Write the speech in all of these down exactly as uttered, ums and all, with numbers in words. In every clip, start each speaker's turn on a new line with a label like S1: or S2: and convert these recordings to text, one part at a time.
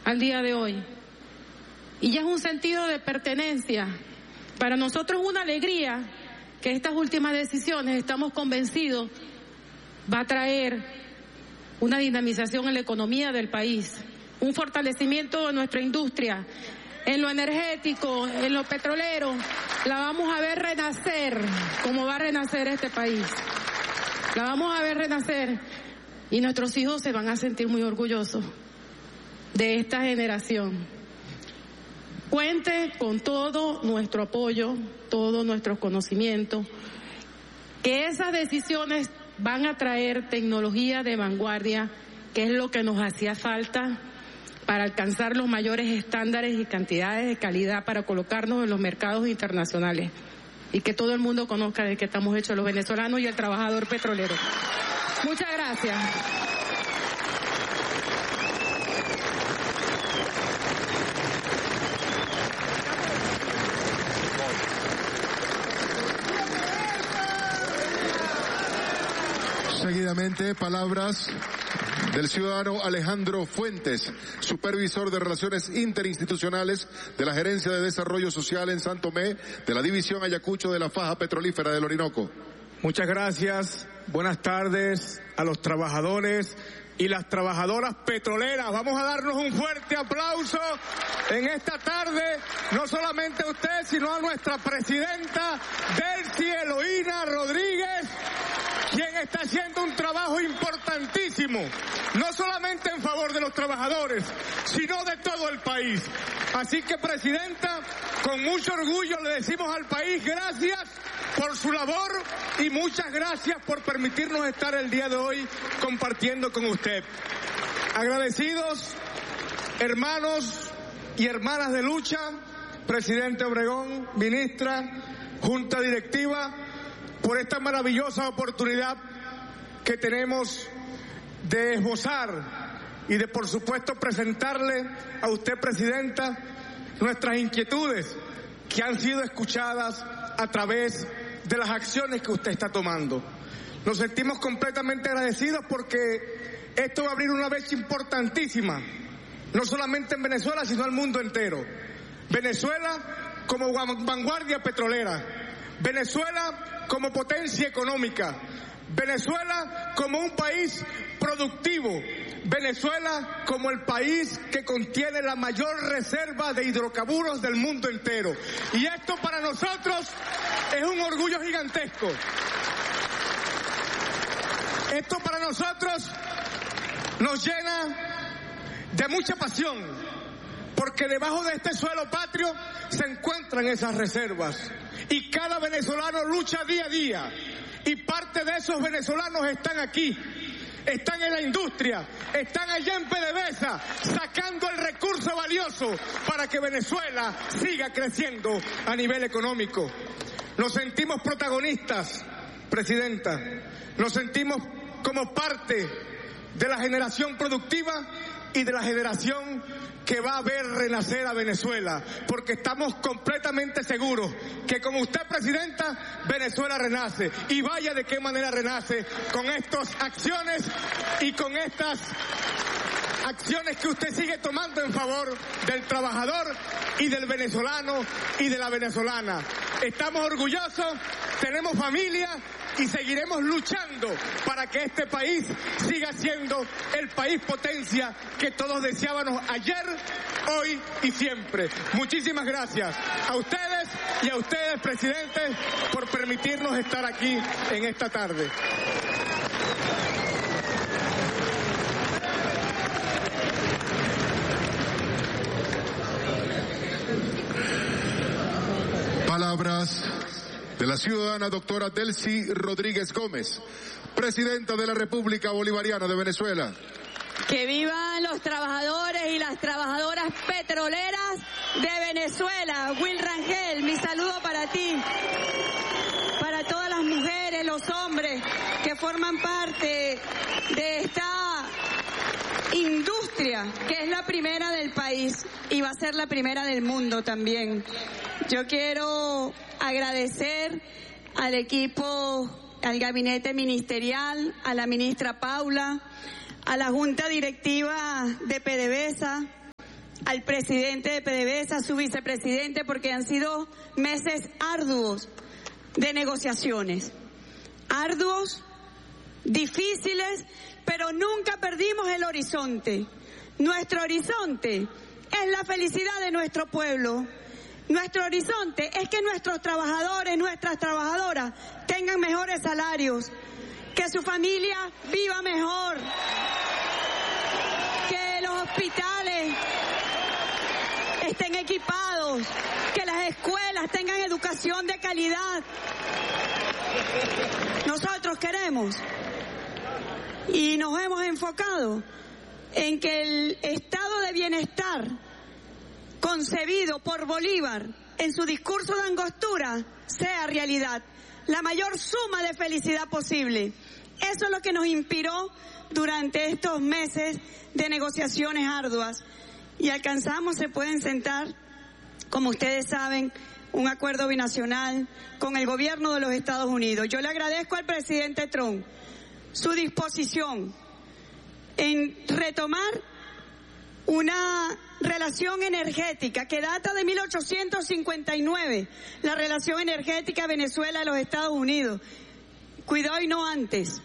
S1: al día de hoy. Y ya es un sentido de pertenencia. Para nosotros es una alegría que estas últimas decisiones, estamos convencidos, va a traer una dinamización en la economía del país, un fortalecimiento de nuestra industria, en lo energético, en lo petrolero. La vamos a ver renacer, como va a renacer este país. La vamos a ver renacer y nuestros hijos se van a sentir muy orgullosos de esta generación. Cuente con todo nuestro apoyo, todo nuestro conocimiento, que esas decisiones van a traer tecnología de vanguardia, que es lo que nos hacía falta para alcanzar los mayores estándares y cantidades de calidad para colocarnos en los mercados internacionales y que todo el mundo conozca de qué estamos hechos los venezolanos y el trabajador petrolero. Muchas gracias.
S2: Seguidamente, palabras del ciudadano Alejandro Fuentes, supervisor de Relaciones Interinstitucionales de la Gerencia de Desarrollo Social en San Tomé, de la División Ayacucho de la Faja Petrolífera del Orinoco.
S3: Muchas gracias. Buenas tardes a los trabajadores y las trabajadoras petroleras. Vamos a darnos un fuerte aplauso en esta tarde, no solamente a usted, sino a nuestra presidenta Delcy Eloína Rodríguez, quien está haciendo un trabajo importantísimo, no solamente en favor de los trabajadores, sino de todo el país. Así que, presidenta, con mucho orgullo le decimos al país gracias por su labor y muchas gracias por permitirnos estar el día de hoy compartiendo con usted. Agradecidos, hermanos y hermanas de lucha, presidente Obregón, ministra, junta directiva, por esta maravillosa oportunidad que tenemos de esbozar y de, por supuesto, presentarle a usted, presidenta, nuestras inquietudes que han sido escuchadas a través de las acciones que usted está tomando. Nos sentimos completamente agradecidos porque esto va a abrir una brecha importantísima, no solamente en Venezuela, sino al mundo entero. Venezuela como vanguardia petrolera, Venezuela como potencia económica, Venezuela como un país productivo, Venezuela como el país que contiene la mayor reserva de hidrocarburos del mundo entero. Y esto para nosotros es un orgullo gigantesco. Esto para nosotros nos llena de mucha pasión, porque debajo de este suelo patrio se encuentran esas reservas y cada venezolano lucha día a día, y parte de esos venezolanos están aquí, están en la industria, están allá en PDVSA sacando el recurso valioso para que Venezuela siga creciendo a nivel económico. Nos sentimos protagonistas, presidenta, nos sentimos como parte de la generación productiva y de la generación que va a ver renacer a Venezuela, porque estamos completamente seguros que con usted, presidenta, Venezuela renace, y vaya de qué manera renace, con estas acciones y con estas acciones que usted sigue tomando en favor del trabajador y del venezolano y de la venezolana. Estamos orgullosos, tenemos familia y seguiremos luchando para que este país siga siendo el país potencia que todos deseábamos ayer, hoy y siempre. Muchísimas gracias a ustedes y a ustedes, presidentes, por permitirnos estar aquí en esta tarde.
S2: Palabras de la ciudadana doctora Delcy Rodríguez Gómez, presidenta de la República Bolivariana de Venezuela.
S4: Que vivan los trabajadores y las trabajadoras petroleras de Venezuela. Will Rangel, mi saludo para ti, para todas las mujeres, los hombres que forman parte de esta industria, que es la primera del país y va a ser la primera del mundo también. Yo quiero agradecer al equipo, al gabinete ministerial, a la ministra Paula, a la Junta Directiva de PDVSA, al presidente de PDVSA, a su vicepresidente, porque han sido meses arduos de negociaciones. Arduos, difíciles, pero nunca perdimos el horizonte. Nuestro horizonte es la felicidad de nuestro pueblo. Nuestro horizonte es que nuestros trabajadores, nuestras trabajadoras tengan mejores salarios, que su familia viva mejor, que los hospitales estén equipados, que las escuelas tengan educación de calidad. Nosotros queremos y nos hemos enfocado en que el estado de bienestar concebido por Bolívar en su discurso de Angostura sea realidad, la mayor suma de felicidad posible. Eso es lo que nos inspiró durante estos meses de negociaciones arduas y alcanzamos, se pueden sentar, como ustedes saben, un acuerdo binacional con el gobierno de los Estados Unidos. Yo le agradezco al presidente Trump su disposición en retomar una relación energética que data de mil ochocientos cincuenta y nueve, la relación energética Venezuela-los Estados Unidos. Cuidado y no antes.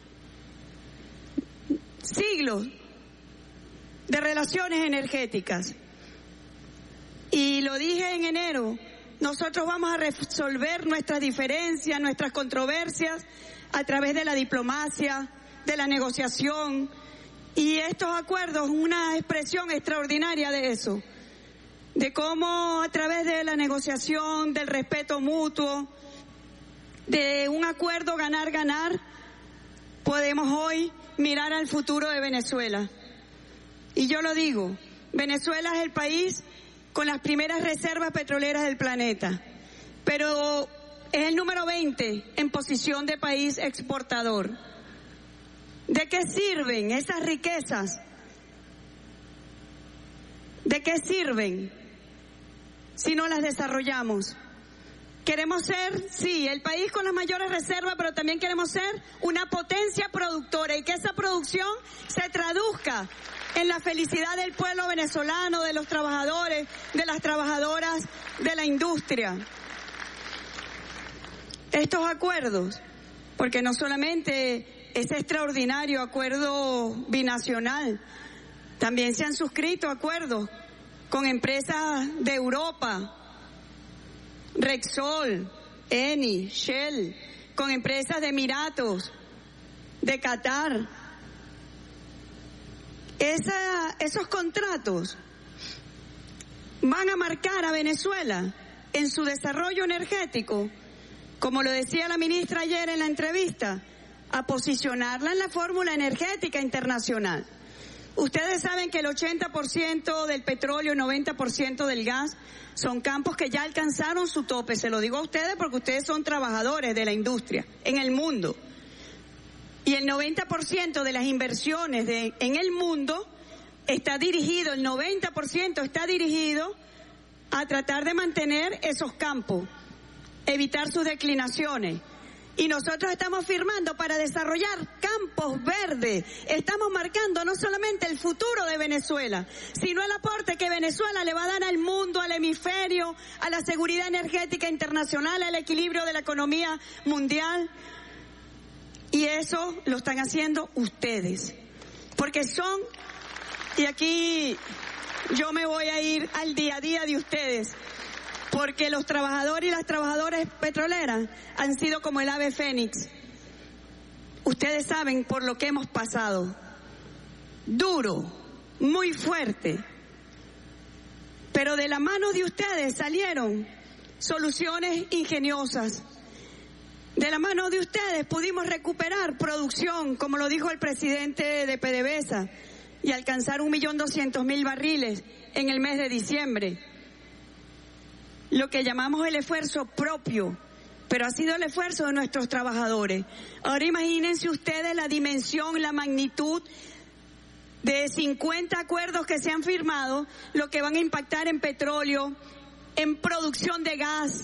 S4: Siglos de relaciones energéticas. Y lo dije en enero, nosotros vamos a resolver nuestras diferencias, nuestras controversias a través de la diplomacia, de la negociación, y estos acuerdos, una expresión extraordinaria de eso, de cómo a través de la negociación, del respeto mutuo, de un acuerdo ganar-ganar, podemos hoy mirar al futuro de Venezuela. Y yo lo digo, Venezuela es el país con las primeras reservas petroleras del planeta, pero es el número veinte en posición de país exportador. ¿De qué sirven esas riquezas? ¿De qué sirven si no las desarrollamos? Queremos ser, sí, el país con las mayores reservas, pero también queremos ser una potencia productora y que esa producción se traduzca en la felicidad del pueblo venezolano, de los trabajadores, de las trabajadoras de la industria. Estos acuerdos, porque no solamente ese extraordinario acuerdo binacional, también se han suscrito acuerdos con empresas de Europa, Repsol, Eni, Shell, con empresas de Emiratos, de Qatar. Esa, esos contratos van a marcar a Venezuela en su desarrollo energético, como lo decía la ministra ayer en la entrevista, a posicionarla en la fórmula energética internacional. Ustedes saben que el ochenta por ciento del petróleo, el noventa por ciento del gas son campos que ya alcanzaron su tope. Se lo digo a ustedes porque ustedes son trabajadores de la industria en el mundo. Y el noventa por ciento de las inversiones de, en el mundo está dirigido, el noventa por ciento está dirigido a tratar de mantener esos campos, evitar sus declinaciones. Y nosotros estamos firmando para desarrollar campos verdes. Estamos marcando no solamente el futuro de Venezuela, sino el aporte que Venezuela le va a dar al mundo, al hemisferio, a la seguridad energética internacional, al equilibrio de la economía mundial. Y eso lo están haciendo ustedes. Porque son, y aquí yo me voy a ir al día a día de ustedes, porque los trabajadores y las trabajadoras petroleras han sido como el ave fénix. Ustedes saben por lo que hemos pasado. Duro, muy fuerte. Pero de la mano de ustedes salieron soluciones ingeniosas. De la mano de ustedes pudimos recuperar producción, como lo dijo el presidente de PDVSA, y alcanzar un millón doscientos mil barriles en el mes de diciembre. Lo que llamamos el esfuerzo propio, pero ha sido el esfuerzo de nuestros trabajadores. Ahora imagínense ustedes la dimensión, la magnitud de cincuenta acuerdos que se han firmado, lo que van a impactar en petróleo, en producción de gas.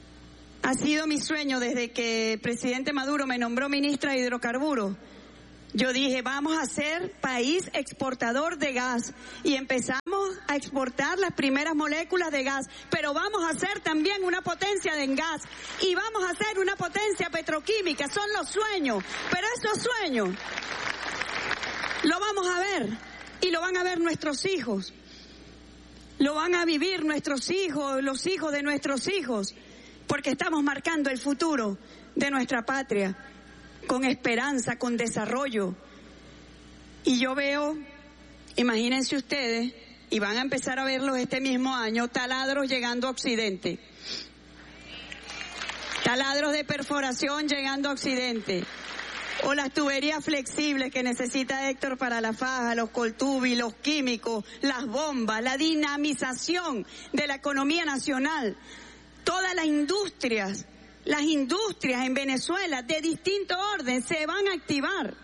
S4: Ha sido mi sueño desde que el presidente Maduro me nombró ministra de Hidrocarburos, yo dije, vamos a ser país exportador de gas y empezamos a exportar las primeras moléculas de gas, pero vamos a ser también una potencia en gas y vamos a ser una potencia petroquímica. Son los sueños, pero esos sueños lo vamos a ver y lo van a ver nuestros hijos, lo van a vivir nuestros hijos, los hijos de nuestros hijos, porque estamos marcando el futuro de nuestra patria con esperanza, con desarrollo. Y yo veo, imagínense ustedes, y van a empezar a verlos este mismo año, taladros llegando a Occidente, taladros de perforación llegando a Occidente, o las tuberías flexibles que necesita Héctor para la faja, los coltubi, los químicos, las bombas, la dinamización de la economía nacional, todas las industrias, las industrias en Venezuela de distinto orden se van a activar.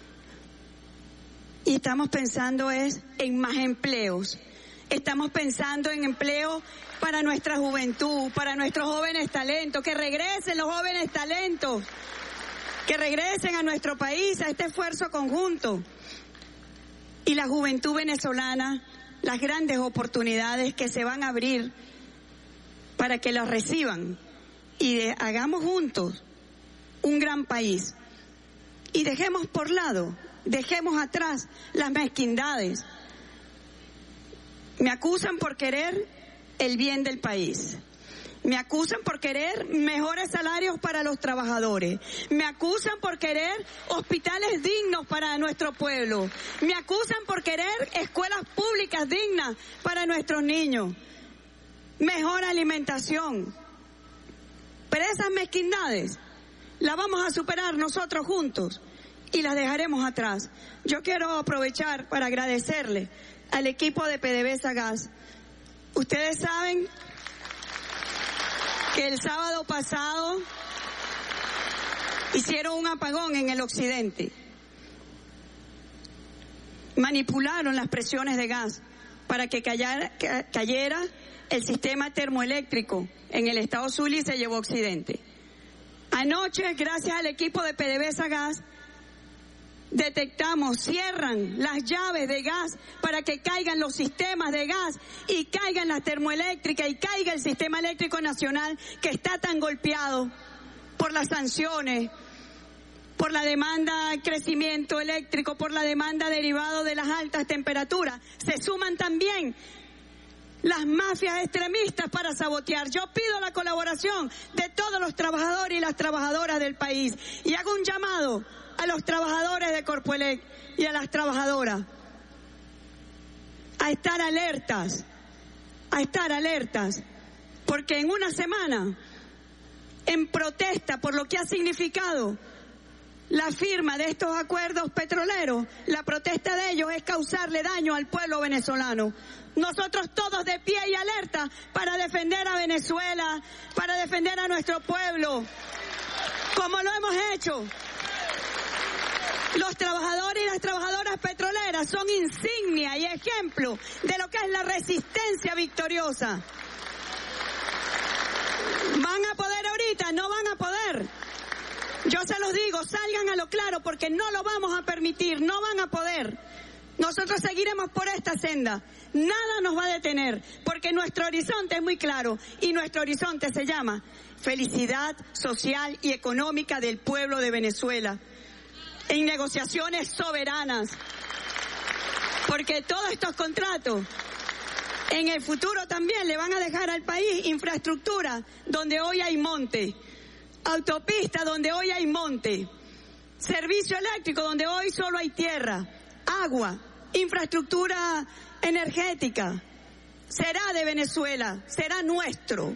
S4: Y estamos pensando es en más empleos. Estamos pensando en empleo para nuestra juventud, para nuestros jóvenes talentos, que regresen los jóvenes talentos, que regresen a nuestro país, a este esfuerzo conjunto. Y la juventud venezolana, las grandes oportunidades que se van a abrir para que las reciban y de, hagamos juntos un gran país. Y dejemos por lado, dejemos atrás las mezquindades. Me acusan por querer el bien del país. Me acusan por querer mejores salarios para los trabajadores. Me acusan por querer hospitales dignos para nuestro pueblo. Me acusan por querer escuelas públicas dignas para nuestros niños. Mejor alimentación. Pero esas mezquindades las vamos a superar nosotros juntos y las dejaremos atrás. Yo quiero aprovechar para agradecerle al equipo de PDVSA Gas. Ustedes saben que el sábado pasado hicieron un apagón en el occidente. Manipularon las presiones de gas para que cayera, cayera el sistema termoeléctrico en el estado Zulia y se llevó a Occidente. Anoche, gracias al equipo de PDVSA Gas, detectamos, cierran las llaves de gas para que caigan los sistemas de gas y caigan las termoeléctricas y caiga el sistema eléctrico nacional que está tan golpeado por las sanciones, por la demanda, crecimiento eléctrico, por la demanda derivado de las altas temperaturas. Se suman también las mafias extremistas para sabotear. Yo pido la colaboración de todos los trabajadores y las trabajadoras del país y hago un llamado a los trabajadores de Corpoelec y a las trabajadoras a estar alertas, a estar alertas, porque en una semana, en protesta por lo que ha significado la firma de estos acuerdos petroleros, la protesta de ellos es causarle daño al pueblo venezolano. Nosotros todos de pie y alerta para defender a Venezuela, para defender a nuestro pueblo, como lo hemos hecho. Los trabajadores y las trabajadoras petroleras son insignia y ejemplo de lo que es la resistencia victoriosa. ¿Van a poder ahorita? No van a poder. Yo se los digo, salgan a lo claro porque no lo vamos a permitir, no van a poder. Nosotros seguiremos por esta senda, nada nos va a detener, porque nuestro horizonte es muy claro y nuestro horizonte se llama felicidad social y económica del pueblo de Venezuela, en negociaciones soberanas, porque todos estos contratos en el futuro también le van a dejar al país infraestructura donde hoy hay monte, autopista donde hoy hay monte, servicio eléctrico donde hoy solo hay tierra, agua, infraestructura energética. Será de Venezuela, será nuestro.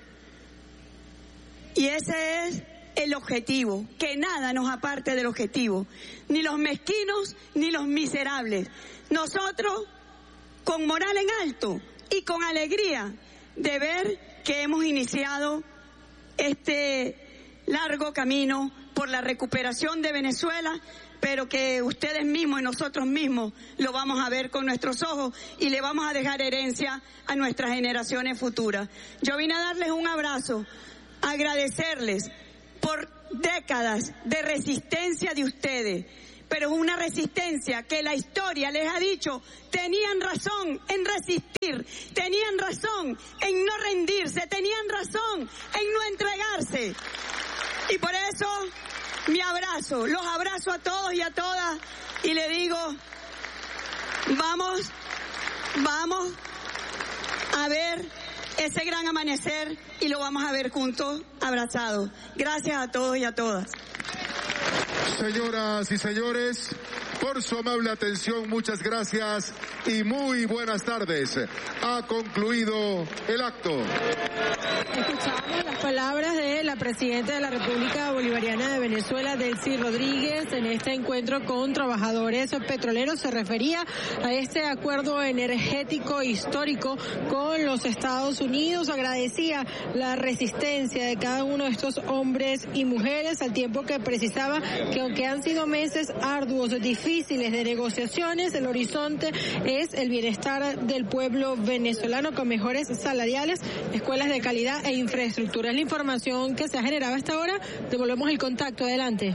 S4: Y ese es el objetivo, que nada nos aparte del objetivo, ni los mezquinos ni los miserables. Nosotros, con moral en alto y con alegría de ver que hemos iniciado este largo camino por la recuperación de Venezuela, pero que ustedes mismos y nosotros mismos lo vamos a ver con nuestros ojos y le vamos a dejar herencia a nuestras generaciones futuras. Yo vine a darles un abrazo, agradecerles por décadas de resistencia de ustedes, pero es una resistencia que la historia les ha dicho, tenían razón en resistir, tenían razón en no rendirse, tenían razón en no entregarse. Y por eso mi abrazo, los abrazo a todos y a todas y le digo, vamos, vamos a ver ese gran amanecer y lo vamos a ver juntos, abrazados. Gracias a todos y a todas.
S2: Señoras y señores, por su amable atención, muchas gracias y muy buenas tardes. Ha concluido el acto.
S5: Escuchamos las palabras de la presidenta de la República Bolivariana de Venezuela, Delcy Rodríguez, en este encuentro con trabajadores petroleros. Se refería a este acuerdo energético histórico con los Estados Unidos. Agradecía la resistencia de cada uno de estos hombres y mujeres, al tiempo que precisaba que aunque han sido meses arduos, difíciles de negociaciones, el horizonte es el bienestar del pueblo venezolano con mejores salariales, escuelas de calidad e infraestructura. Es la información que se ha generado hasta ahora. Devolvemos el contacto. Adelante.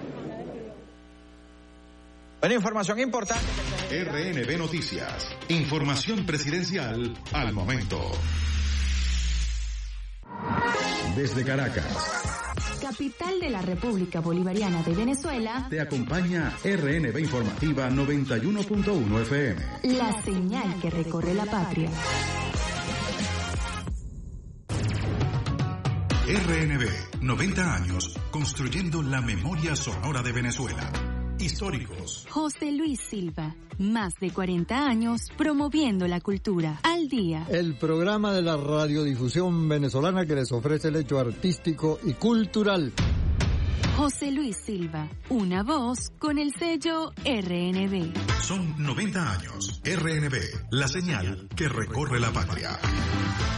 S6: Bueno, información importante.
S7: R N B Noticias. Información presidencial al momento. Desde Caracas,
S8: capital de la República Bolivariana de Venezuela,
S7: te acompaña R N B Informativa noventa y uno punto uno F M.
S8: La señal que recorre la patria.
S7: R N B, noventa años construyendo la memoria sonora de Venezuela. Históricos.
S8: José Luis Silva, más de cuarenta años promoviendo la cultura. Al día.
S9: El programa de la radiodifusión venezolana que les ofrece el hecho artístico y cultural.
S8: José Luis Silva, una voz con el sello R N B.
S7: Son noventa años. R N B, la señal que recorre la patria.